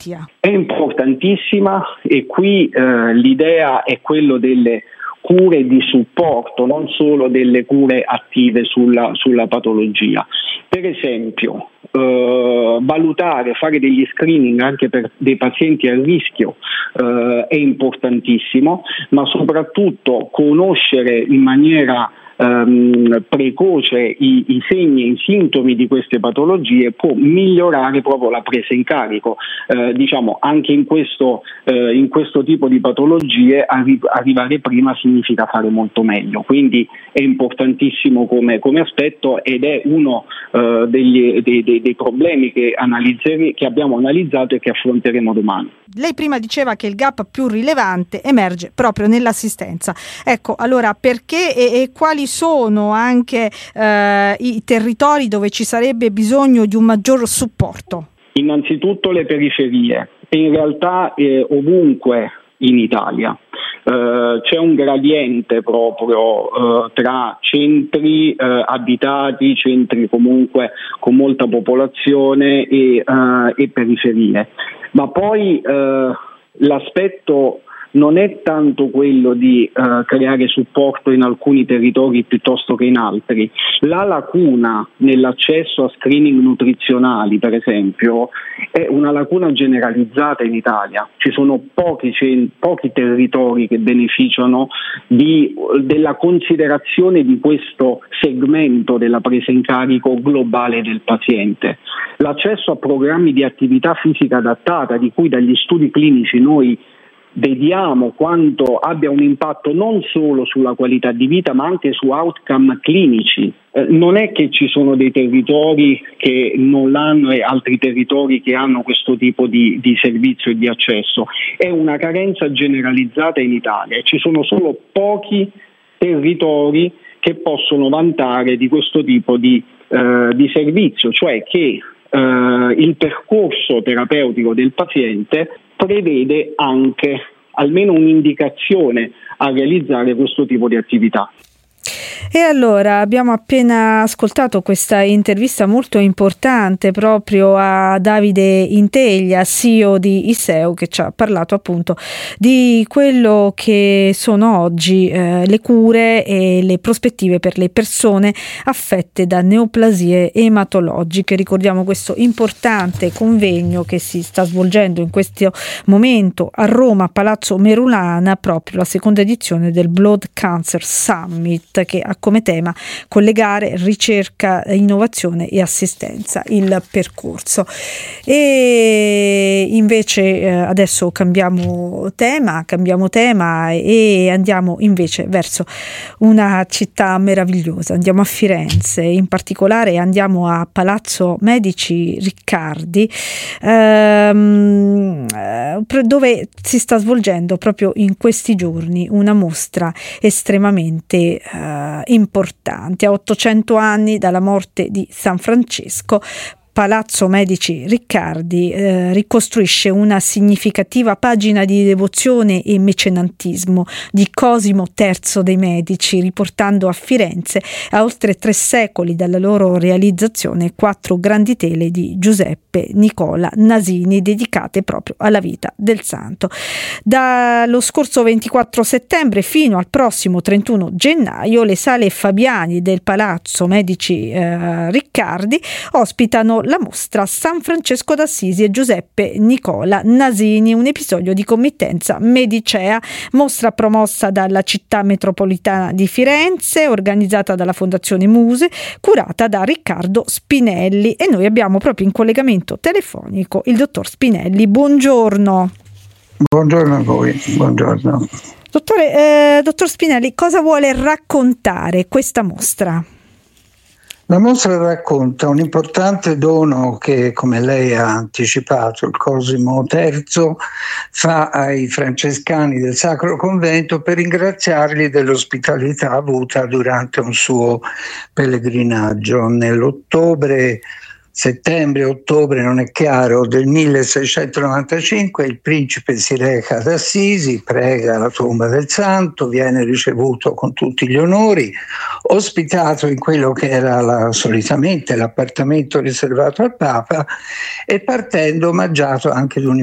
malattia? È importantissima, e qui l'idea è quello delle cure di supporto, non solo delle cure attive sulla patologia. Per esempio, valutare, fare degli screening anche per dei pazienti a rischio è importantissimo, ma soprattutto conoscere in maniera precoce i segni e i sintomi di queste patologie può migliorare proprio la presa in carico. Anche in questo tipo di patologie arrivare prima significa fare molto meglio, quindi è importantissimo come aspetto, ed è uno dei problemi che abbiamo analizzato e che affronteremo domani. Lei prima diceva che il gap più rilevante emerge proprio nell'assistenza. Ecco, allora perché e quali sono anche i territori dove ci sarebbe bisogno di un maggior supporto? Innanzitutto le periferie, e in realtà ovunque in Italia. C'è un gradiente proprio tra centri abitati, centri comunque con molta popolazione e periferie. Ma poi l'aspetto non è tanto quello di creare supporto in alcuni territori piuttosto che in altri. La lacuna nell'accesso a screening nutrizionali, per esempio, è una lacuna generalizzata in Italia. Ci sono pochi territori che beneficiano della considerazione di questo segmento della presa in carico globale del paziente. L'accesso a programmi di attività fisica adattata, di cui dagli studi clinici noi vediamo quanto abbia un impatto non solo sulla qualità di vita ma anche su outcome clinici. Non è che ci sono dei territori che non l'hanno e altri territori che hanno questo tipo di servizio e di accesso, è una carenza generalizzata in Italia e ci sono solo pochi territori che possono vantare di questo tipo di servizio, cioè che il percorso terapeutico del paziente prevede anche almeno un'indicazione a realizzare questo tipo di attività. E allora abbiamo appena ascoltato questa intervista molto importante proprio a Davide Integlia, CEO di ISEU, che ci ha parlato appunto di quello che sono oggi le cure e le prospettive per le persone affette da neoplasie ematologiche. Ricordiamo questo importante convegno che si sta svolgendo in questo momento a Roma, Palazzo Merulana, proprio la seconda edizione del Blood Cancer Summit, che ha come tema collegare ricerca, innovazione e assistenza, il percorso. E invece adesso cambiamo tema e andiamo invece verso una città meravigliosa. Andiamo a Firenze, in particolare andiamo a Palazzo Medici Riccardi, dove si sta svolgendo proprio in questi giorni una mostra estremamente importante. A 800 anni dalla morte di San Francesco, Palazzo Medici Riccardi ricostruisce una significativa pagina di devozione e mecenantismo di Cosimo III dei Medici, riportando a Firenze, a oltre 3 secoli dalla loro realizzazione, 4 grandi tele di Giuseppe Nicola Nasini dedicate proprio alla vita del santo. Dallo scorso 24 settembre fino al prossimo 31 gennaio le sale Fabiani del Palazzo Medici Riccardi ospitano la mostra San Francesco d'Assisi e Giuseppe Nicola Nasini, un episodio di committenza Medicea, mostra promossa dalla città metropolitana di Firenze, organizzata dalla Fondazione Muse, curata da Riccardo Spinelli, e noi abbiamo proprio in collegamento telefonico il dottor Spinelli. Buongiorno. Buongiorno a voi, buongiorno. Dottor Spinelli, cosa vuole raccontare questa mostra? La mostra racconta un importante dono che, come lei ha anticipato, il Cosimo III fa ai francescani del Sacro Convento per ringraziarli dell'ospitalità avuta durante un suo pellegrinaggio. Settembre-ottobre, non è chiaro, del 1695 il principe si reca ad Assisi, prega la tomba del santo, viene ricevuto con tutti gli onori, ospitato in quello che era solitamente l'appartamento riservato al Papa e partendo omaggiato anche di un